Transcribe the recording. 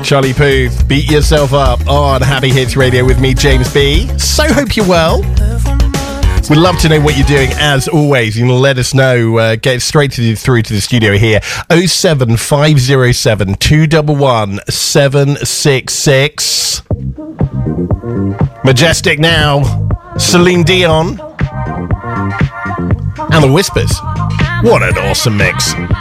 Charlie Puth, Beat Yourself Up on Happy Hits Radio with me, James B. So hope you're well. We'd love to know what you're doing, as always. You can let us know. Get straight through to the studio here. 07507 211 766. Majestic now. Celine Dion. And the Whispers. What an awesome mix.